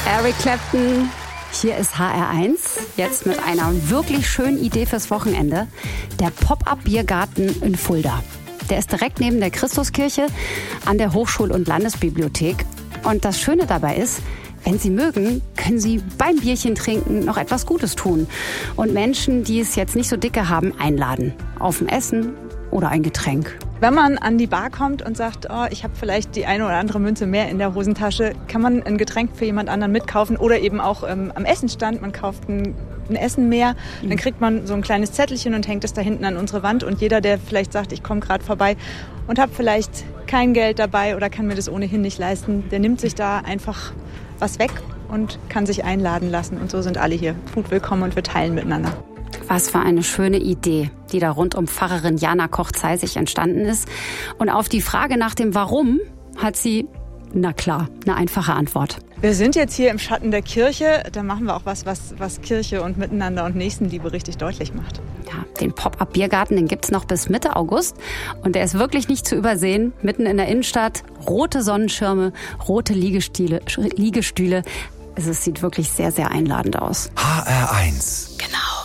Eric Clapton, hier ist HR1, jetzt mit einer wirklich schönen Idee fürs Wochenende. Der Pop-Up-Biergarten in Fulda. Der ist direkt neben der Christuskirche an der Hochschul- und Landesbibliothek. Und das Schöne dabei ist, wenn Sie mögen, können Sie beim Bierchen trinken noch etwas Gutes tun. Und Menschen, die es jetzt nicht so dicke haben, einladen. Auf ein Essen oder ein Getränk. Wenn man an die Bar kommt und sagt, oh, ich habe vielleicht die eine oder andere Münze mehr in der Hosentasche, kann man ein Getränk für jemand anderen mitkaufen oder eben auch am Essenstand, man kauft ein Essen mehr, dann kriegt man so ein kleines Zettelchen und hängt es da hinten an unsere Wand und jeder, der vielleicht sagt, ich komme gerade vorbei und habe vielleicht kein Geld dabei oder kann mir das ohnehin nicht leisten, der nimmt sich da einfach was weg und kann sich einladen lassen und so sind alle hier gut willkommen und wir teilen miteinander. Was für eine schöne Idee, die da rund um Pfarrerin Jana Koch-Zeisig entstanden ist. Und auf die Frage nach dem Warum hat sie, na klar, eine einfache Antwort. Wir sind jetzt hier im Schatten der Kirche, da machen wir auch was Kirche und Miteinander und Nächstenliebe richtig deutlich macht. Ja, den Pop-Up-Biergarten, den gibt's noch bis Mitte August und der ist wirklich nicht zu übersehen. Mitten in der Innenstadt, rote Sonnenschirme, rote Liegestühle. Es sieht wirklich sehr, sehr einladend aus. HR1. Genau.